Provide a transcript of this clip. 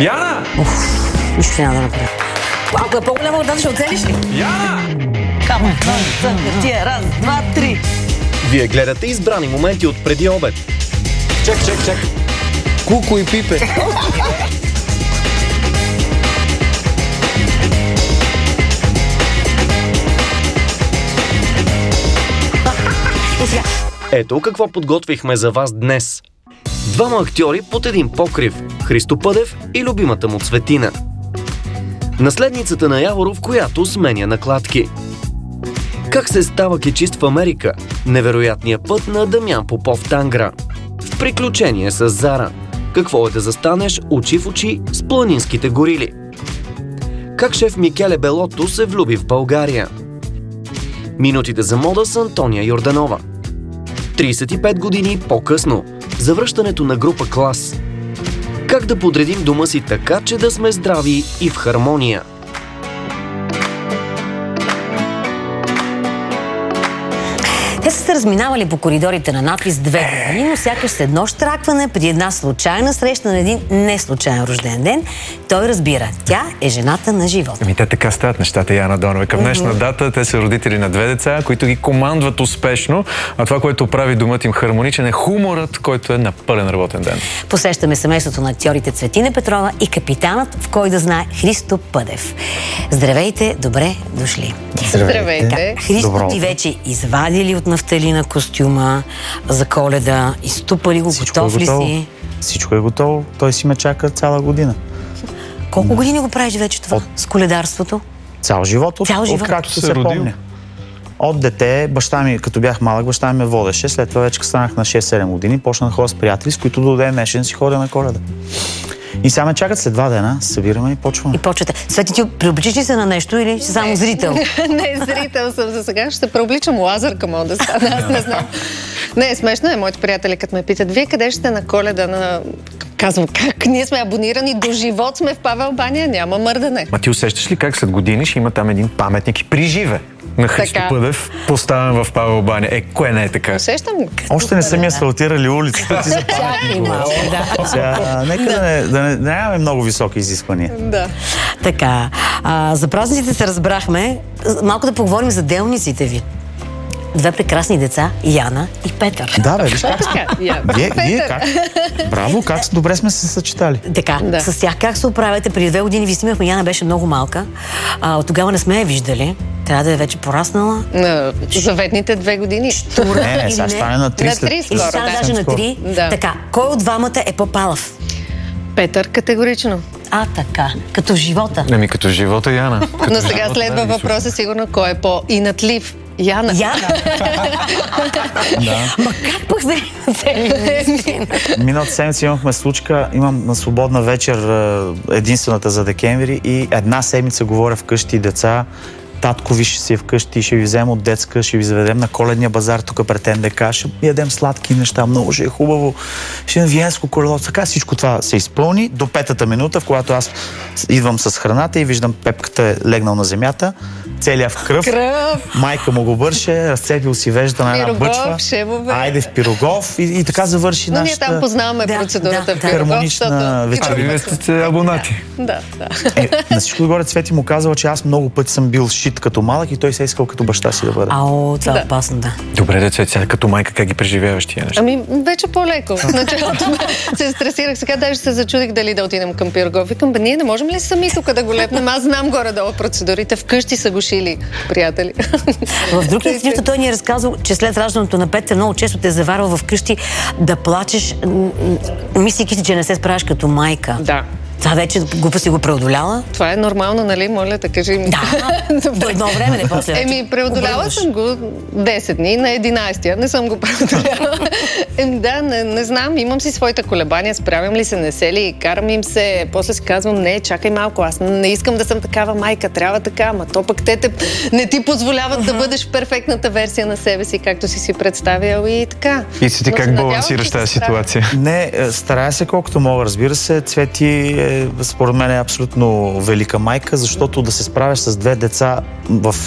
Яна! Нищо няма да направя. Ако е по-голяма от нас, ще оцелиш ли? Яна! Камо, тия, раз, два, три. Вие гледате избрани моменти от преди обед. Чек. Куко и Пипе. Ето какво подготвихме за вас днес. Двама актьори под един покрив – Христо Пъдев и любимата му Цветина. Наследницата на Яворов, която сменя накладки. Как се става кечист в Америка? Невероятният път на Дамян Попов Тангра. В приключение с Зара. Какво е да застанеш очи в очи с планинските горили? Как шеф Микеле Белото се влюби в България? Минутите за мода с Антония Йорданова. 35 години по-късно. Завръщането на група Клас. Как да подредим дома си така, че да сме здрави и в хармония? Те са се разминавали по коридорите на надпис 2 години, но сякаш с едно щракване преди една случайна среща на един неслучайен рожден ден, той разбира, тя е жената на живота. Те така стават нещата, Яна Донова. Към днешна дата те са родители на 2 деца, които ги командват успешно, а това, което прави домът им хармоничен, е хуморът, който е на пълен работен ден. Посещаме семейството на актьорите Цветина Петрова и капитанът, в кой да знае, Христо Пъдев. Здравейте, добре дошли. Здравейте. Христо, ти вече извадили от нафталина костюма за Коледа, изтупали го, готов ли си? Всичко е готово. Той си ме чака цяла година. Колко години го правиш вече това с коледарството? Цял живот, откакто се помня. От дете, баща ми, като бях малък, баща ми ме водеше. След това вече станах на 6-7 години, почнах да ходя с приятели, с които до ден днешен си ходя на Коледа. И сега ме чакат след 2 дена, събираме и почваме. И почвате. Свети, ти преобличиш ли се на нещо или си само зрител? Не, зрител съм за сега. Ще преобличам Лазарка, мога да стана. Аз не знам. Не, смешно е, моите приятели, като ме питат, вие къде ще на Коледа? Казвам, как? Ние сме абонирани до живот, сме в Павел баня, няма мърдане. Ти усещаш ли как след години ще има там един паметник и приживе на Христо Пъдев, поставен в Павел баня? Кое не е така? Усещам. Още не са ми асфалтирали улицата. Ти за нека да нямаме много високи изисквания. Да. Така, за празниците се разбрахме. Малко да поговорим за делниците ви. 2 прекрасни деца, Яна и Петър. Да, бе, виж как сте. Вие как? Браво, как добре сме се съчетали. Така, с тях как се оправяте? Преди 2 години ви снимахме, Яна беше много малка. От тогава не сме я виждали. Трябва да е вече пораснала. Заветните 2 години. Не, сега ще стане на 3. На 3 скоро, стане даже на 3. Да. Така, кой от двамата е по-палав? Петър, категорично. Така, като в живота. Като в живота, Яна. Но сега следва въпроса сигурно кой е по-инатлив. Яна. Ма как пък Миналата седмица имахме случка, имам на свободна вечер единствената за декември и 1 седмица говоря вкъщи деца. Татко ви ще си е вкъщи, ще ви вземем от детска, ще ви заведем на коледния базар тук пред НДК, ще ядем сладки неща, много ще е хубаво, ще на виенско колело. Така всичко това се изпълни до 5-та минута, в която аз идвам с храната и виждам Пепката е легнал на земята, целият в кръв. Майка му го бърше, разцепил си вежда на една бъчва. Айде в Пирогов и така завърши нашата... Но ние там познаваме процедурата в Пирогов. Хармонична вечер. Вие сте абонати. Да. На всичко горе Цвети му казала, че аз много пъти съм бил шит като малък и той се е искал като баща си да бъде. Това е опасно, да. Добре, деца, сега като майка как ги преживяваш тия неща? Вече по-леко. В началото се стресирах. Сега даже се зачудих дали да отидем към Пирогов. Викам, ние не можем ли сами тук да го лепнем? Аз знам горе-долу процедурите. Вкъщи са го шили, приятели. В друг интервюта той ни е разказал, че след раждането на Петър много често те е заварвал вкъщи да плачеш, мислейки си, че не се справяш като майка. Да. Това вече глупо си го преодоляла? Това е нормално, нали? Моля, да кажи ми. Да, до едно време не после. Преодоляла съм го 10 дни, на 11-я не съм го преодоляла. Да, не знам, имам си своите колебания, справям ли се, не се ли, карам им се, после си казвам, не, чакай малко, аз не искам да съм такава майка, трябва така, ама то пък те не ти позволяват да бъдеш перфектната версия на себе си, както си представял и така. И си ти как балансираш тази ситуация? Не, старая се колкото мога, разбира се. Цвети според мен е абсолютно велика майка, защото да се справяш с 2 деца в